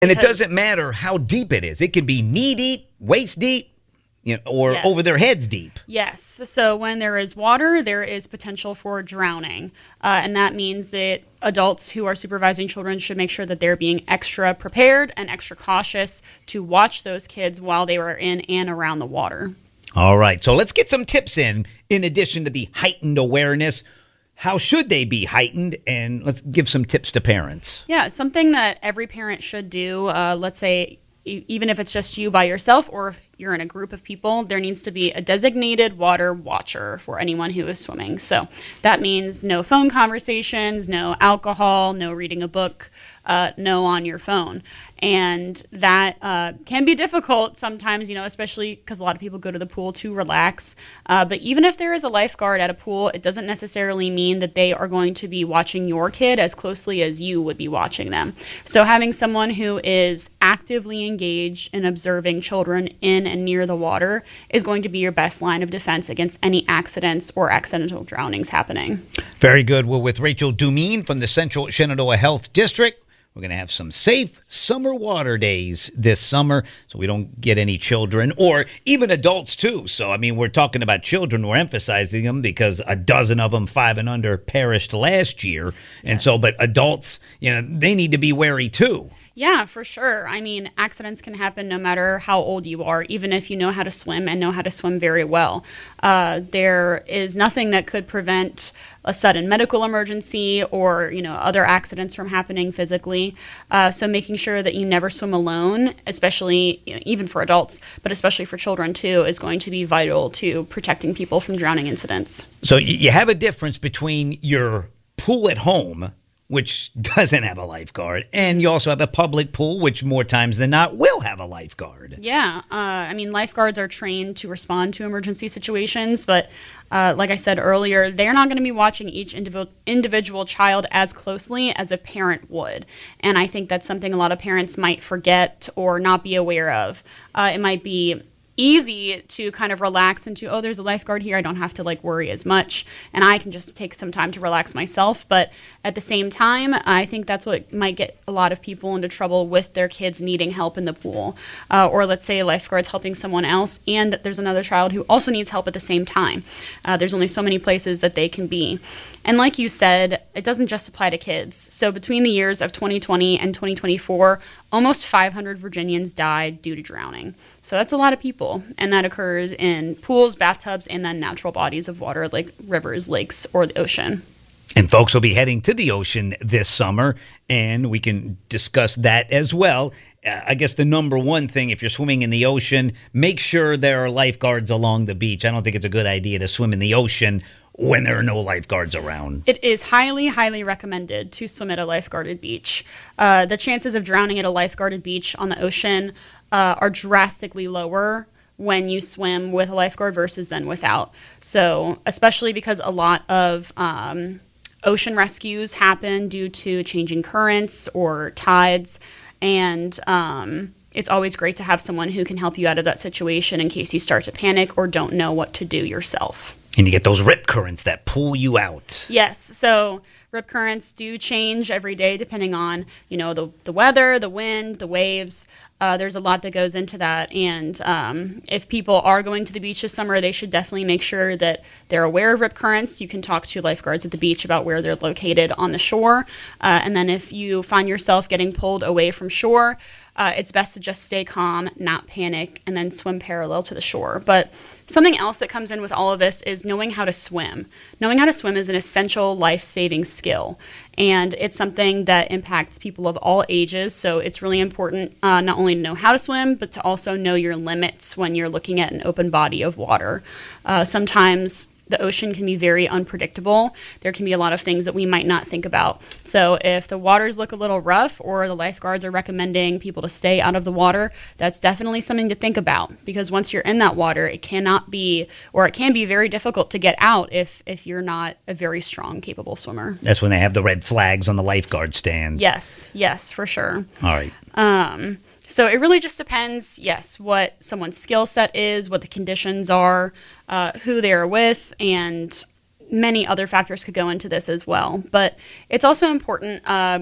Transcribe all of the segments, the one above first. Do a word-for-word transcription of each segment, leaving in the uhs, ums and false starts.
And it doesn't matter how deep it is. It can be knee deep, waist deep, you know, or Yes. over their heads deep. Yes. So when there is water, there is potential for drowning. Uh, and that means that adults who are supervising children should make sure that they're being extra prepared and extra cautious to watch those kids while they are in and around the water. All right. So let's get some tips in, in addition to the heightened awareness. How should they be heightened? And let's give some tips to parents. Yeah, something that every parent should do, uh, let's say, e- even if it's just you by yourself or if you're in a group of people, there needs to be a designated water watcher for anyone who is swimming. So that means no phone conversations, no alcohol, no reading a book, uh, no on your phone. And that uh, can be difficult sometimes, you know, especially because a lot of people go to the pool to relax. Uh, but even if there is a lifeguard at a pool, it doesn't necessarily mean that they are going to be watching your kid as closely as you would be watching them. So having someone who is actively engaged in observing children in and near the water is going to be your best line of defense against any accidents or accidental drownings happening. Very good. We're with Rachel Dumeen from the Central Shenandoah Health District. We're going to have some safe summer water days this summer so we don't get any children or even adults too. So, I mean, we're talking about children. We're emphasizing them because a dozen of them, five and under, perished last year. And Yes. so, but adults, you know, they need to be wary too. Yeah, for sure. I mean, accidents can happen no matter how old you are, even if you know how to swim and know how to swim very well. Uh, there is nothing that could prevent a sudden medical emergency or, you know, other accidents from happening physically. Uh, so making sure that you never swim alone, especially, you know, even for adults, but especially for children too, is going to be vital to protecting people from drowning incidents. So y- you have a difference between your pool at home, which doesn't have a lifeguard, and you also have a public pool, which more times than not will have a lifeguard. Yeah, uh, I mean, lifeguards are trained to respond to emergency situations, but uh, like I said earlier, they're not going to be watching each individual individual child as closely as a parent would. And I think that's something a lot of parents might forget or not be aware of. Uh, it might be easy to kind of relax into, oh, there's a lifeguard here, I don't have to like worry as much, and I can just take some time to relax myself. But at the same time, I think that's what might get a lot of people into trouble with their kids needing help in the pool, uh, or let's say a lifeguard's helping someone else and there's another child who also needs help at the same time. Uh, there's only so many places that they can be. And like you said, it doesn't just apply to kids. So between the years of twenty twenty and twenty twenty-four, almost five hundred Virginians died due to drowning. So that's a lot of people. And that occurred in pools, bathtubs, and then natural bodies of water like rivers, lakes, or the ocean. And folks will be heading to the ocean this summer, and we can discuss that as well. Uh, I guess the number one thing, if you're swimming in the ocean, make sure there are lifeguards along the beach. I don't think it's a good idea to swim in the ocean when there are no lifeguards around. It is highly, highly recommended to swim at a lifeguarded beach. Uh, the chances of drowning at a lifeguarded beach on the ocean uh, are drastically lower when you swim with a lifeguard versus then without. So especially because a lot of um, ocean rescues happen due to changing currents or tides, and um, it's always great to have someone who can help you out of that situation in case you start to panic or don't know what to do yourself. And you get those rip currents that pull you out. Yes, so rip currents do change every day depending on, you know, the, the weather, the wind, the waves. Uh, there's a lot that goes into that. And um, if people are going to the beach this summer, they should definitely make sure that they're aware of rip currents. You can talk to lifeguards at the beach about where they're located on the shore. Uh, and then if you find yourself getting pulled away from shore, uh, it's best to just stay calm, not panic, and then swim parallel to the shore. But something else that comes in with all of this is knowing how to swim. Knowing how to swim is an essential life-saving skill, and it's something that impacts people of all ages. So it's really important uh, not only to know how to swim, but to also know your limits when you're looking at an open body of water. Uh, sometimes the ocean can be very unpredictable. There can be a lot of things that we might not think about. So if the waters look a little rough or the lifeguards are recommending people to stay out of the water, that's definitely something to think about, because once you're in that water, it cannot be, or it can be very difficult to get out if, if you're not a very strong, capable swimmer. That's when they have the red flags on the lifeguard stands. Yes, yes, for sure. All right. Um, so it really just depends, yes, what someone's skill set is, what the conditions are, uh, who they're with, and many other factors could go into this as well. But it's also important uh,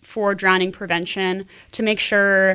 for drowning prevention to make sure